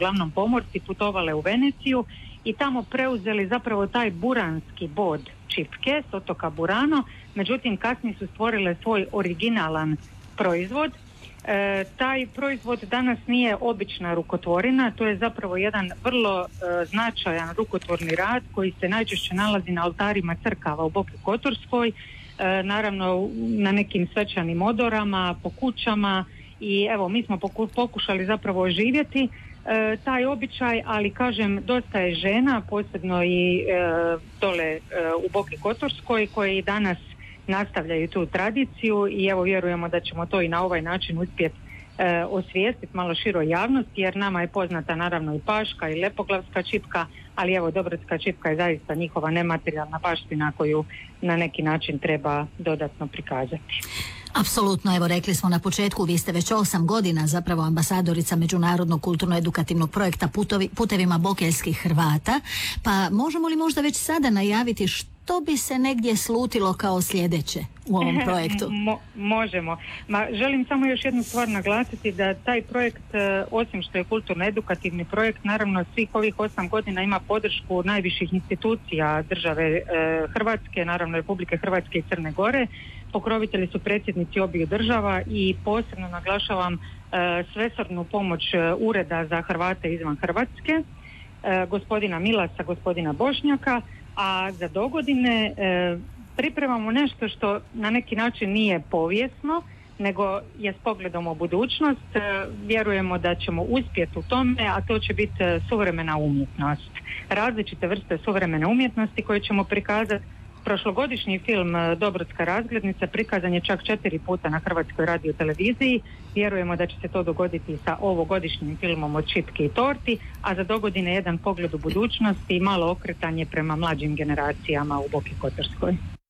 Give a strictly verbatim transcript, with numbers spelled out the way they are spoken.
uglavnom pomorci, putovale u Veneciju i tamo preuzeli zapravo taj buranski bod čipke s otoka Burano, međutim kasnije su stvorile svoj originalan proizvod. E, taj proizvod danas nije obična rukotvorina, to je zapravo jedan vrlo e, značajan rukotvorni rad koji se najčešće nalazi na oltarima crkava u Boki Kotorskoj, e, naravno na nekim svečanim odorama, po kućama i evo mi smo poku, pokušali zapravo oživjeti e, taj običaj, ali kažem dosta je žena, posebno i e, dole e, u Boki Kotorskoj koji i danas nastavljaju tu tradiciju i evo vjerujemo da ćemo to i na ovaj način uspjeti e, osvijestiti malo široj javnosti, jer nama je poznata naravno i paška i lepoglavska čipka, ali evo Dobrodska čipka je zaista njihova nematerijalna baština koju na neki način treba dodatno prikazati. Apsolutno, evo rekli smo na početku, vi ste već osam godina zapravo ambasadorica Međunarodnog kulturno-edukativnog projekta Putovi, Putevima bokeljskih Hrvata, pa možemo li možda već sada najaviti što bi se negdje slutilo kao sljedeće u ovom projektu? Mo, možemo. Ma, želim samo još jednu stvar naglasiti da taj projekt, osim što je kulturno-edukativni projekt, naravno svih ovih osam godina ima podršku najviših institucija države e, Hrvatske, naravno Republike Hrvatske i Crne Gore. Pokrovitelji su predsjednici obiju država i posebno naglašavam e, svesrdnu pomoć e, Ureda za Hrvate izvan Hrvatske, e, gospodina Milasa, gospodina Bošnjaka, a za dogodine e, pripremamo nešto što na neki način nije povijesno, nego je s pogledom u budućnost. E, vjerujemo da ćemo uspjeti u tome, a to će biti suvremena umjetnost. Različite vrste suvremene umjetnosti koje ćemo prikazati. Prošlogodišnji film Dobrodska razglednica prikazan je čak četiri puta na Hrvatskoj radioteleviziji. Vjerujemo da će se to dogoditi sa ovogodišnjim filmom o čipki i torti, a za dogodine jedan pogled u budućnosti i malo okretanje prema mlađim generacijama u Boki Kotorskoj.